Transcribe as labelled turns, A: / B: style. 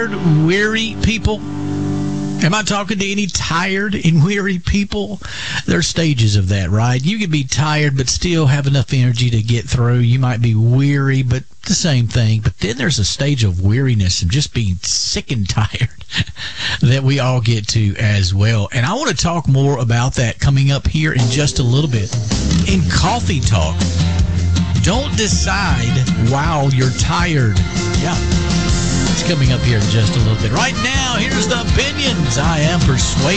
A: tired, weary people? Am I talking to any tired and weary people? There are stages of that, right? You can be tired but still have enough energy to get through. You might be weary, but the same thing. But then there's a stage of weariness and just being sick and tired that we all get to as well. And I want to talk more about that coming up here in just a little bit in Coffee Talk. Don't decide while you're tired. Yeah. It's coming up here in just a little bit. Right now, here's the opinions. I am persuaded.